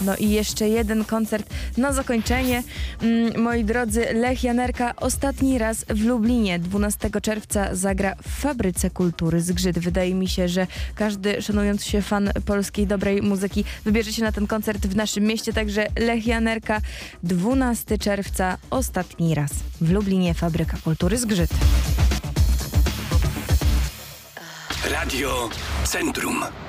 No i jeszcze jeden koncert na zakończenie. Moi drodzy, Lech Janerka ostatni raz w Lublinie. 12 czerwca zagra w Fabryce Kultury Zgrzyt. Wydaje mi się, że każdy szanujący się fan polskiej dobrej muzyki wybierze się na ten koncert w naszym mieście. Także Lech Janerka, 12 czerwca, ostatni raz w Lublinie, Fabryka Kultury Zgrzyt. Radio Centrum.